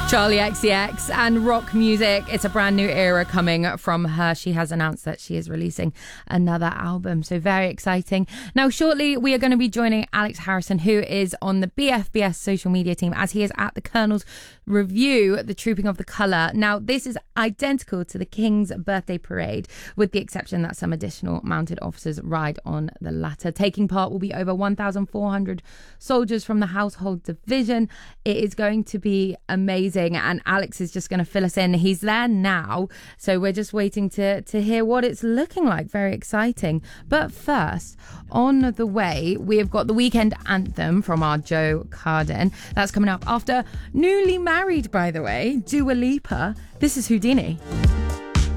Charlie XCX and rock music. It's a brand new era coming from her. She has announced that she is releasing another album, so very exciting. Now, shortly, we are going to be joining Alex Harrison, who is on the BFBS social media team, as he is at the Colonel's Review, the Trooping of the Colour. Now, this is identical to the King's birthday parade, with the exception that some additional mounted officers ride on the latter. Taking part will be over 1,400 soldiers from the Household Division. It is going to be amazing, and Alex is just going to fill us in. He's there now, so we're just waiting to hear what it's looking like. Very exciting. But first, on the way, we have got the weekend anthem from our Joe Carden. That's coming up after newly married, by the way, Dua Lipa. This is Houdini.